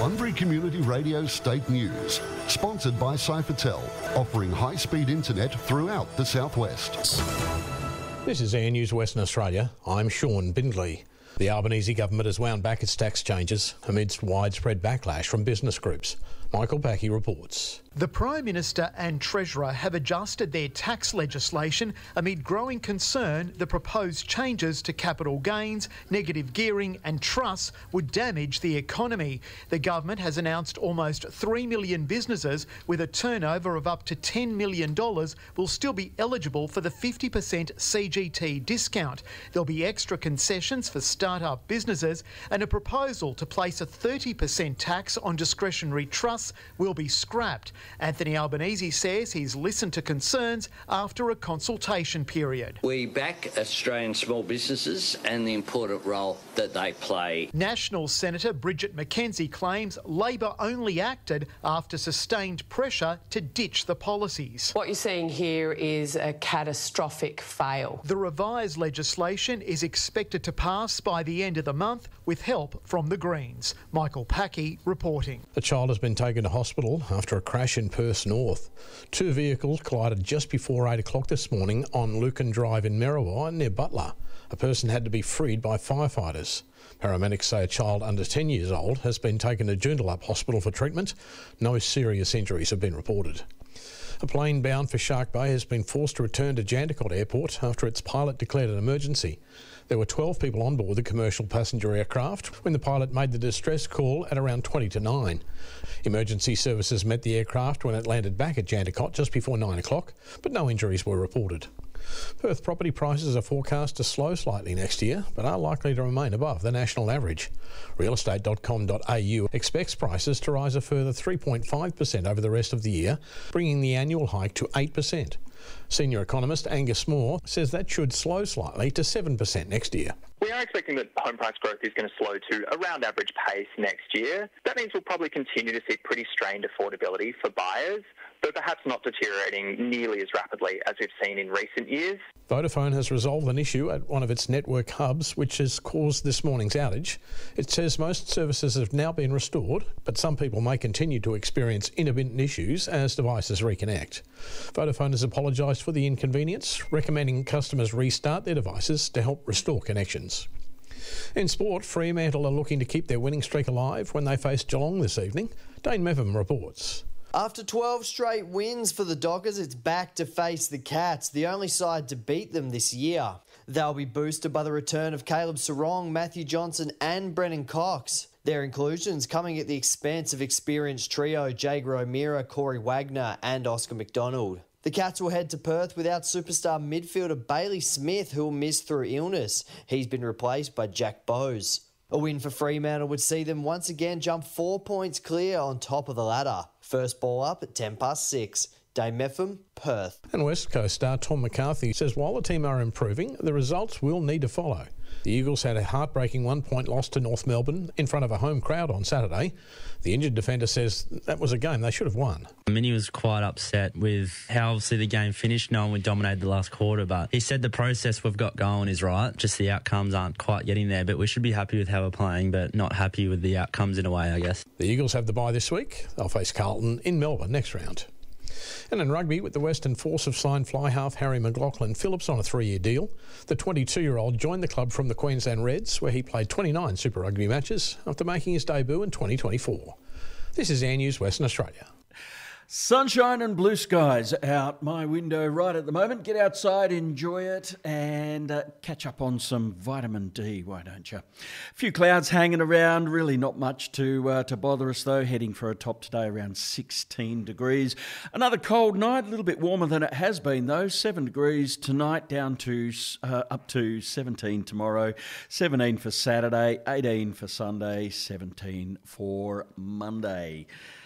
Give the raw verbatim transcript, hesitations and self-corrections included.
Bunbury Community Radio State News, sponsored by Cyfertel, offering high-speed internet throughout the southwest. This is Air News Western Australia. I'm Sean Bindley. The Albanese government has wound back its tax changes amidst widespread backlash from business groups. Michael Packy reports. The Prime Minister and Treasurer have adjusted their tax legislation amid growing concern the proposed changes to capital gains, negative gearing and trusts would damage the economy. The government has announced almost three million businesses with a turnover of up to ten million dollars will still be eligible for the fifty percent C G T discount. There'll be extra concessions for start-up businesses, and a proposal to place a thirty percent tax on discretionary trusts will be scrapped. Anthony Albanese says he's listened to concerns after a consultation period. We back Australian small businesses and the important role that they play. National Senator Bridget McKenzie claims Labor only acted after sustained pressure to ditch the policies. What you're seeing here is a catastrophic fail. The revised legislation is expected to pass by the end of the month with help from the Greens. Michael Packy reporting. A child has been taken to hospital after a crash in Perth North. Two vehicles collided just before eight o'clock this morning on Lucan Drive in Merriwa near Butler. A person had to be freed by firefighters. Paramedics say a child under ten years old has been taken to Joondalup Hospital for treatment. No serious injuries have been reported. A plane bound for Shark Bay has been forced to return to Jandakot Airport after its pilot declared an emergency. There were twelve people on board the commercial passenger aircraft when the pilot made the distress call at around twenty to nine. Emergency services met the aircraft when it landed back at Jandakot just before nine o'clock, but no injuries were reported. Perth property prices are forecast to slow slightly next year, but are likely to remain above the national average. real estate dot com dot a u expects prices to rise a further three point five percent over the rest of the year, bringing the annual hike to eight percent. Senior economist Angus Moore says that should slow slightly to seven percent next year. We are expecting that home price growth is going to slow to around average pace next year. That means we'll probably continue to see pretty strained affordability for buyers, but perhaps not deteriorating nearly as rapidly as we've seen in recent years. Vodafone has resolved an issue at one of its network hubs which has caused this morning's outage. It says most services have now been restored, but some people may continue to experience intermittent issues as devices reconnect. Vodafone has apologised for the inconvenience, recommending customers restart their devices to help restore connections. In sport, Fremantle are looking to keep their winning streak alive when they face Geelong this evening. Dane Mevam reports. After twelve straight wins for the Dockers, it's back to face the Cats, the only side to beat them this year. They'll be boosted by the return of Caleb Sarong, Matthew Johnson and Brennan Cox. Their inclusions coming at the expense of experienced trio Jager O'Meara, Corey Wagner and Oscar McDonald. The Cats will head to Perth without superstar midfielder Bailey Smith, who will miss through illness. He's been replaced by Jack Bowes. A win for Fremantle would see them once again jump four points clear on top of the ladder. First ball up at ten past six. Dame Meffam, Perth. And West Coast star Tom McCarthy says while the team are improving, the results will need to follow. The Eagles had a heartbreaking one-point loss to North Melbourne in front of a home crowd on Saturday. The injured defender says that was a game they should have won. Minnie was quite upset with how obviously the game finished, knowing we dominated the last quarter, but he said the process we've got going is right, just the outcomes aren't quite getting there, but we should be happy with how we're playing, but not happy with the outcomes in a way, I guess. The Eagles have the bye this week. They'll face Carlton in Melbourne next round. And in rugby, with the Western Force have signed fly half Harry McLaughlin Phillips on a three-year deal. The twenty-two-year-old joined the club from the Queensland Reds, where he played twenty-nine Super Rugby matches after making his debut in twenty twenty-four. This is Air News Western Australia. Sunshine and blue skies out my window right at the moment. Get outside, enjoy it, and uh, catch up on some vitamin D, why don't you? A few clouds hanging around, really not much to uh, to bother us though. Heading for a top today around sixteen degrees. Another cold night, a little bit warmer than it has been though. seven degrees tonight, down to uh, up to seventeen tomorrow. seventeen for Saturday, eighteen for Sunday, seventeen for Monday.